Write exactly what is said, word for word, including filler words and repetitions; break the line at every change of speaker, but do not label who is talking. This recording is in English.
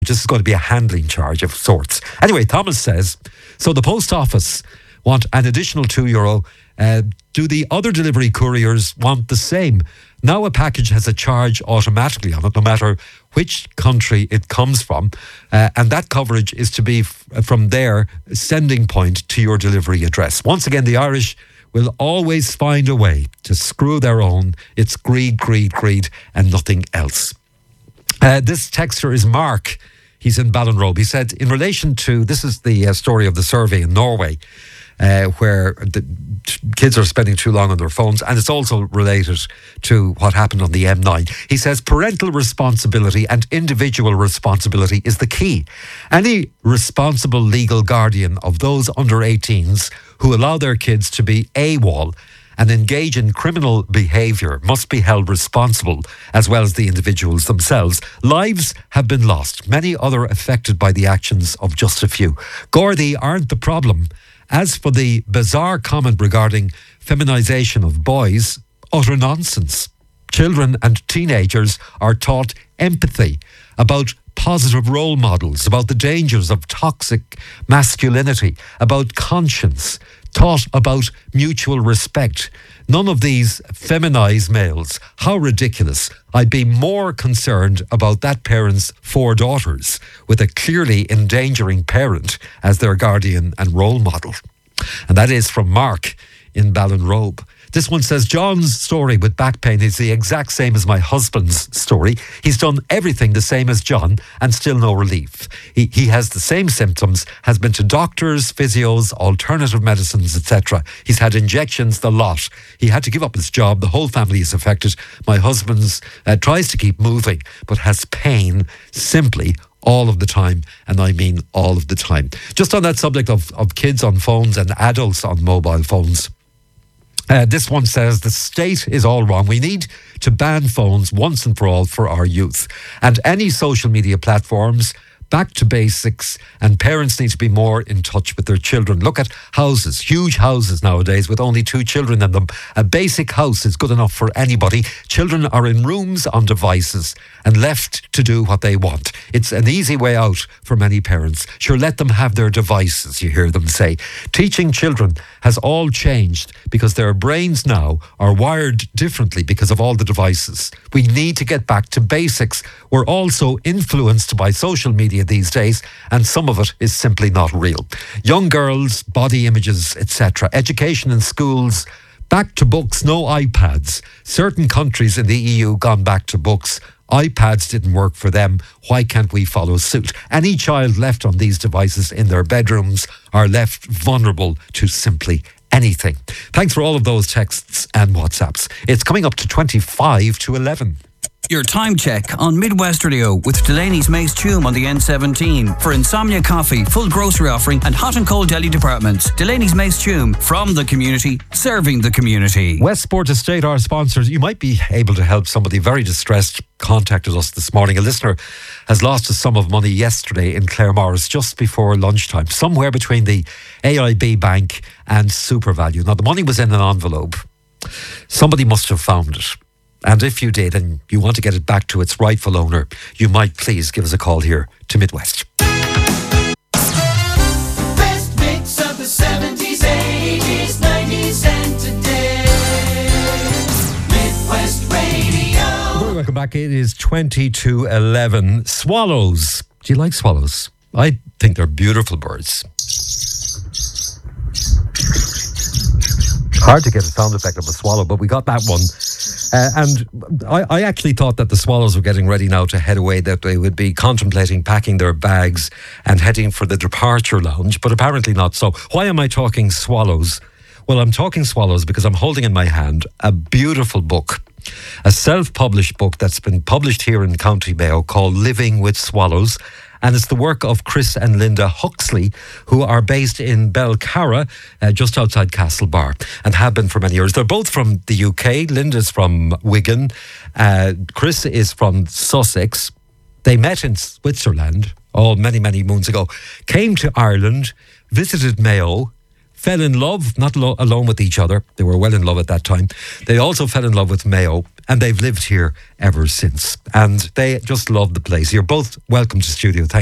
This is going to be a handling charge of sorts. Anyway, Thomas says, so the post office want an additional two euro. Uh, do the other delivery couriers want the same? Now a package has a charge automatically on it, no matter which country it comes from. Uh, and that coverage is to be f- from their sending point to your delivery address. Once again, the Irish will always find a way to screw their own. It's greed, greed, greed, and nothing else. Uh, this texter is Mark. He's in Ballinrobe. He said, in relation to, this is the uh, story of the survey in Norway, uh, where the t- kids are spending too long on their phones, and it's also related to what happened on the M nine. He says, parental responsibility and individual responsibility is the key. Any responsible legal guardian of those under eighteens who allow their kids to be AWOL and engage in criminal behaviour must be held responsible, as well as the individuals themselves. Lives have been lost, many other affected by the actions of just a few. Gardaí aren't the problem. As for the bizarre comment regarding feminisation of boys, utter nonsense. Children and teenagers are taught empathy, about positive role models, about the dangers of toxic masculinity, about conscience, taught about mutual respect. None of these feminise males. How ridiculous. I'd be more concerned about that parent's four daughters with a clearly endangering parent as their guardian and role model. And that is from Mark in Ballinrobe. This one says, John's story with back pain is the exact same as my husband's story. He's done everything the same as John and still no relief. He he has the same symptoms, has been to doctors, physios, alternative medicines, et cetera. He's had injections, the lot. He had to give up his job. The whole family is affected. My husband uh, tries to keep moving, but has pain simply all of the time, and I mean all of the time. Just on that subject of, of kids on phones and adults on mobile phones, Uh, this one says the state is all wrong. We need to ban phones once and for all for our youth. And any social media platforms, back to basics, and parents need to be more in touch with their children. Look at houses, huge houses nowadays with only two children in them. A basic house is good enough for anybody. Children are in rooms on devices and left to do what they want. It's an easy way out for many parents. Sure, let them have their devices, you hear them say. Teaching children has all changed because their brains now are wired differently because of all the devices. We need to get back to basics. We're also influenced by social media these days, and some of it is simply not real. Young girls, body images, et cetera. Education in schools, back to books, no iPads. Certain countries in the E U gone back to books. iPads didn't work for them. Why can't we follow suit? Any child left on these devices in their bedrooms are left vulnerable to simply anything. Thanks for all of those texts and WhatsApps. It's coming up to twenty-five to eleven.
Your time check on Midwest Radio with Delaney's Mace Tume on the N seventeen. For Insomnia Coffee, full grocery offering and hot and cold deli departments. Delaney's Mace Tume, from the community, serving the community.
Westport Estate, our sponsors. You might be able to help somebody very distressed. Contacted us this morning. A listener has lost a sum of money yesterday in Claremorris just before lunchtime, somewhere between the A I B Bank and SuperValu. Now, the money was in an envelope. Somebody must have found it. And if you did and you want to get it back to its rightful owner, you might please give us a call here to Midwest.
Best mix of the seventies, eighties, nineties and today. Midwest Radio.
Welcome back. It is twenty to eleven. Swallows. Do you like swallows? I think they're beautiful birds. Hard to get a sound effect of a swallow, but we got that one. Uh, and I, I actually thought that the swallows were getting ready now to head away, that they would be contemplating packing their bags and heading for the departure lounge, but apparently not so. Why am I talking swallows? Well, I'm talking swallows because I'm holding in my hand a beautiful book, a self-published book that's been published here in County Mayo called Living with Swallows. And it's the work of Chris and Linda Huxley, who are based in Belcarra, uh, just outside Castlebar, and have been for many years. They're both from the U K. Linda's from Wigan. Uh, Chris is from Sussex. They met in Switzerland, oh, many, many moons ago. Came to Ireland, visited Mayo, fell in love, not lo- alone with each other. They were well in love at that time. They also fell in love with Mayo and they've lived here ever since. And they just love the place. You're both welcome to studio. Thank